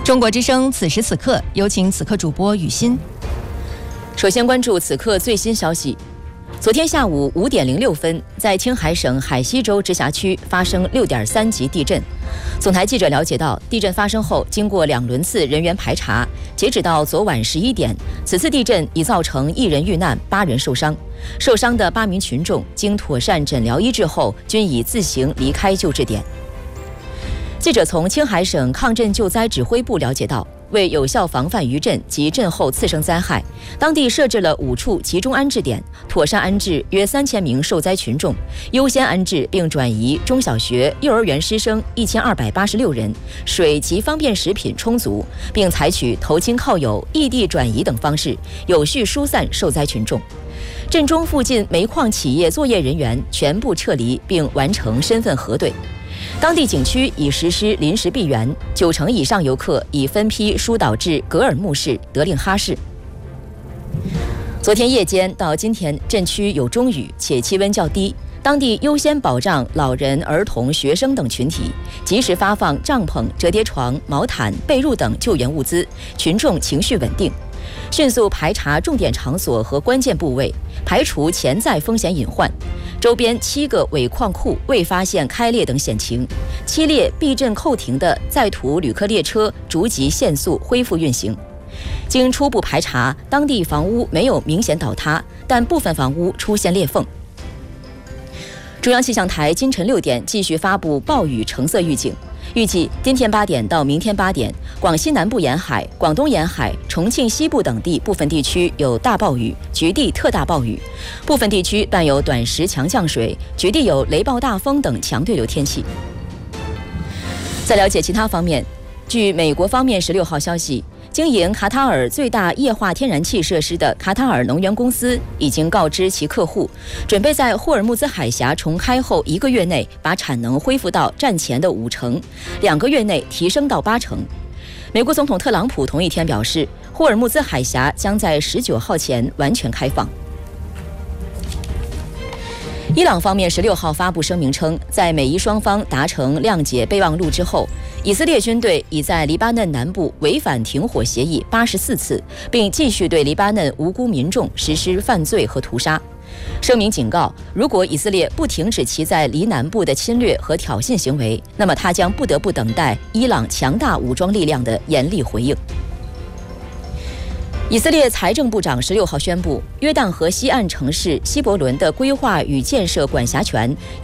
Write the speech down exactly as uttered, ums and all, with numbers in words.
中国之声此时此刻，有请此刻主播雨欣。 首先关注此刻最新消息。昨天下午五点零六分，在青海省海西州直辖区发生六点三级地震。总台记者了解到，地震发生后，经过两轮次人员排查，截止到昨晚十一点，此次地震已造成一人遇难，八人受伤。受伤的八名群众经妥善诊疗医治后，均已自行离开救治点。记者从青海省抗震救灾指挥部了解到，为有效防范余震及震后次生灾害，当地设置了五处集中安置点，妥善安置约三千名受灾群众，优先安置并转移中小学、幼儿园师生一千二百八十六人，水及方便食品充足，并采取投亲靠友、异地转移等方式，有序疏散受灾群众。震中附近煤矿企业作业人员全部撤离，并完成身份核对。当地景区已实施临时闭园，九成以上游客已分批疏导至格尔木市、德令哈市。昨天夜间到今天，震区有中雨，且气温较低，当地优先保障老人、儿童、学生等群体，及时发放帐篷、折叠床、毛毯、被褥等救援物资，群众情绪稳定。迅速排查重点场所和关键部位，排除潜在风险隐患。周边七个尾矿库未发现开裂等险情，七列避震扣停的在途旅客列车逐级限速恢复运行。经初步排查，当地房屋没有明显倒塌，但部分房屋出现裂缝。中央气象台今晨六点继续发布暴雨橙色预警，预计今天八点到明天八点，广西南部沿海、广东沿海、重庆西部等地部分地区有大暴雨，局地特大暴雨，部分地区伴有短时强降水，局地有雷暴大风等强对流天气。在了解其他方面，据美国方面十六号消息，经营卡塔尔最大液化天然气设施的卡塔尔能源公司已经告知其客户，准备在霍尔木兹海峡重开后一个月内把产能恢复到战前的五成，两个月内提升到八成。美国总统特朗普同一天表示，霍尔木兹海峡将在十九号前完全开放。伊朗方面十六号发布声明称，在美伊双方达成谅解备忘录之后，以色列军队已在黎巴嫩南部违反停火协议八十四次，并继续对黎巴嫩无辜民众实施犯罪和屠杀。声明警告，如果以色列不停止其在黎南部的侵略和挑衅行为，那么他将不得不等待伊朗强大武装力量的严厉回应。以色列财政部长十六号宣布，约旦河西岸城市希伯伦的规划与建设管辖权